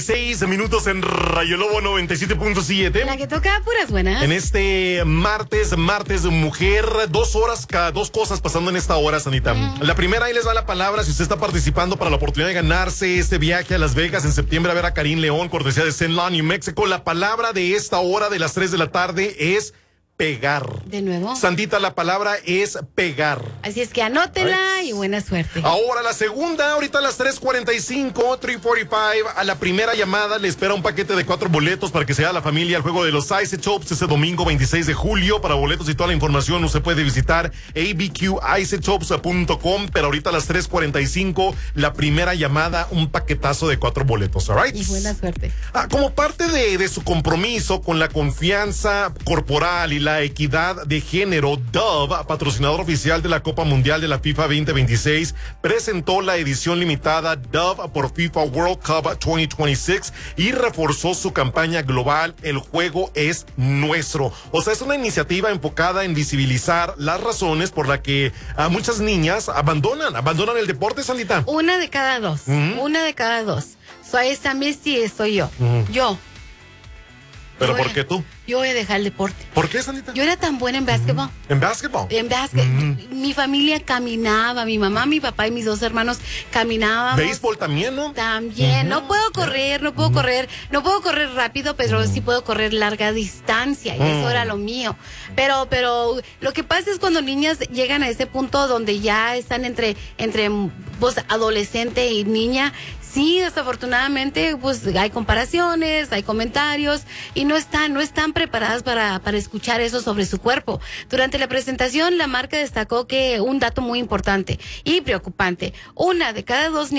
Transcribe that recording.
6 minutos en Rayo Lobo 97.7. La que toca puras buenas. En este martes de mujer, 2 horas, cada 2 cosas pasando en esta hora, Sanita. La primera, ahí les va la palabra, si usted está participando para la oportunidad de ganarse este viaje a Las Vegas en septiembre a ver a Karim León, cortesía de St. Lawn, New Mexico. La palabra de esta hora de las 3 de la tarde es pegar. De nuevo. Sandita, la palabra es pegar. Así es que anótela y buena suerte. Ahora la segunda, ahorita a las 3:45, a la primera llamada le espera un paquete de 4 boletos para que sea la familia al juego de los Isotopes ese domingo 26 de julio. Para boletos y toda la información usted puede visitar abqisotopes.com, pero ahorita a las 3:45 la primera llamada, un paquetazo de 4 boletos, ¿alright? Y buena suerte. Como parte de su compromiso con la confianza corporal y la equidad de género, Dove, patrocinador oficial de la Copa Mundial de la FIFA 2026, presentó la edición limitada Dove por FIFA World Cup 2026 y reforzó su campaña global El juego es nuestro. O sea, es una iniciativa enfocada en visibilizar las razones por las que muchas niñas abandonan el deporte, Sandita. Una de cada dos. Una de cada dos. Esta Misty soy yo. Yo. ¿Pero por qué tú? Yo voy a dejar el deporte. ¿Por qué, Sanita? Yo era tan buena en básquetbol. ¿En básquetbol? En básquet. Mi familia caminaba, mi mamá, mi papá y mis 2 hermanos caminaban. ¿Béisbol también, no? También. No puedo correr rápido, pero sí puedo correr larga distancia y eso era lo mío. Pero lo que pasa es cuando niñas llegan a ese punto donde ya están entre pues, adolescente y niña, sí, desafortunadamente, pues hay comparaciones, hay comentarios y no están preparadas para escuchar eso sobre su cuerpo. Durante la presentación, la marca destacó que un dato muy importante y preocupante, 1 de cada 2